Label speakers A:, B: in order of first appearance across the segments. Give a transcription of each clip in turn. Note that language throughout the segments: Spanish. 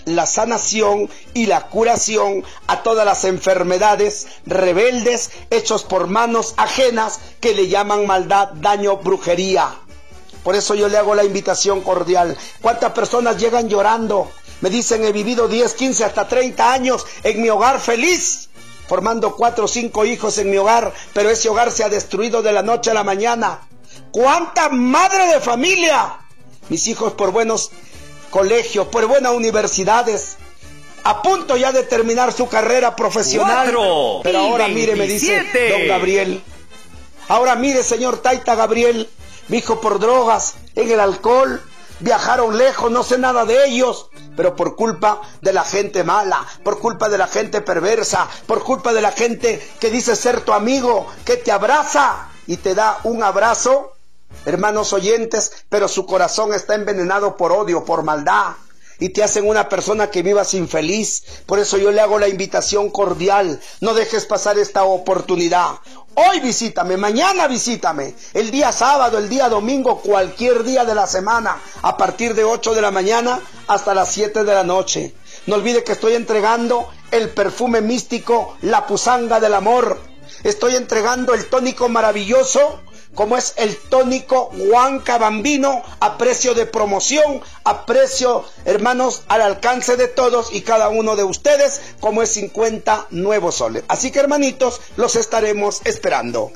A: la sanación y la curación a todas las enfermedades rebeldes hechos por manos ajenas que le llaman maldad, daño, brujería. Por eso yo le hago la invitación cordial. ¿Cuántas personas llegan llorando? Me dicen, he vivido 10, 15, hasta 30 años en mi hogar feliz, formando 4 o 5 hijos en mi hogar, pero ese hogar se ha destruido de la noche a la mañana. ¿Cuánta madre de familia? Mis hijos por buenos colegios, por buenas universidades, a punto ya de terminar su carrera profesional.
B: 4
A: pero ahora
B: 27.
A: mire, me dice don Gabriel, ahora mire, señor Taita Gabriel, mi hijo por drogas, en el alcohol, viajaron lejos, no sé nada de ellos, pero por culpa de la gente mala, por culpa de la gente perversa, por culpa de la gente que dice ser tu amigo, que te abraza y te da un abrazo, hermanos oyentes, pero su corazón está envenenado por odio, por maldad, y te hacen una persona que vivas infeliz. Por eso yo le hago la invitación cordial, no dejes pasar esta oportunidad. Hoy visítame, mañana visítame, el día sábado, el día domingo, cualquier día de la semana, a partir de 8 de la mañana hasta las 7 de la noche. No olvide que estoy entregando el perfume místico, la pusanga del amor. Estoy entregando el tónico maravilloso, como es el tónico Huanca Bambino, a precio de promoción, a precio, hermanos, al alcance de todos y cada uno de ustedes, como es 50 nuevos soles. Así que, hermanitos, los estaremos esperando.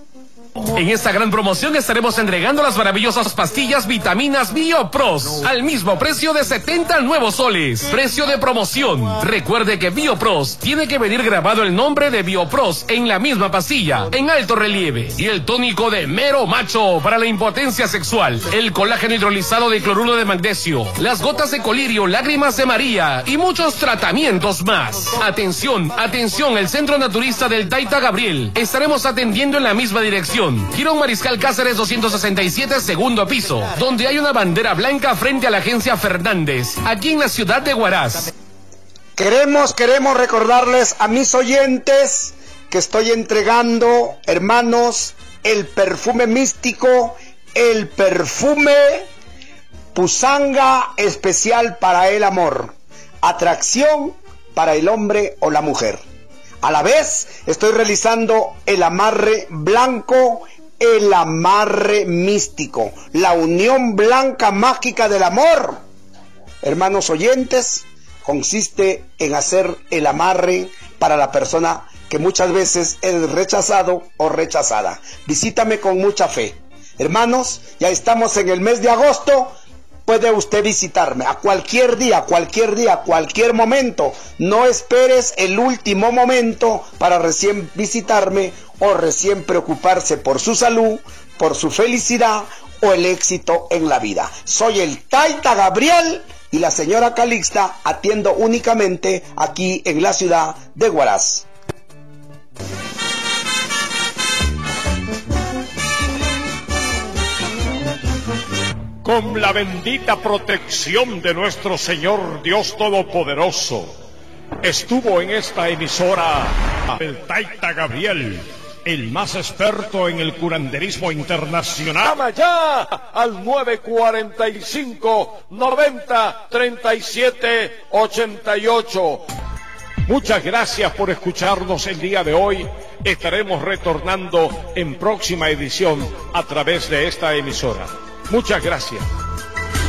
C: En esta gran promoción estaremos entregando las maravillosas pastillas vitaminas BioPros al mismo precio de 70 nuevos soles. Precio de promoción. Recuerde que BioPros tiene que venir grabado el nombre de BioPros en la misma pastilla, en alto relieve. Y el tónico de Mero Macho para la impotencia sexual. El colágeno hidrolizado de cloruro de magnesio. Las gotas de colirio, lágrimas de María y muchos tratamientos más. Atención, atención, el Centro Naturista del Taita Gabriel. Estaremos atendiendo en la misma dirección. Girón Mariscal Cáceres 267, segundo piso, donde hay una bandera blanca frente a la agencia Fernández, aquí en la ciudad de Huaraz.
A: Queremos recordarles a mis oyentes que estoy entregando, hermanos, el perfume místico, el perfume pusanga especial para el amor, atracción para el hombre o la mujer. A la vez estoy realizando el amarre blanco, el amarre místico, la unión blanca mágica del amor. Hermanos oyentes, consiste en hacer el amarre para la persona que muchas veces es rechazado o rechazada. Visítame con mucha fe. Hermanos, ya estamos en el mes de agosto. Puede usted visitarme a cualquier día, cualquier momento. No esperes el último momento para recién visitarme o recién preocuparse por su salud, por su felicidad o el éxito en la vida. Soy el Taita Gabriel y la señora Calixta, atiendo únicamente aquí en la ciudad de Huaraz.
D: Con la bendita protección de nuestro Señor Dios Todopoderoso, estuvo en esta emisora el Taita Gabriel, el más experto en el curanderismo internacional. Llama ya al 945-90-37-88. Muchas gracias por escucharnos el día de hoy. Estaremos retornando en próxima edición a través de esta emisora. Muchas gracias.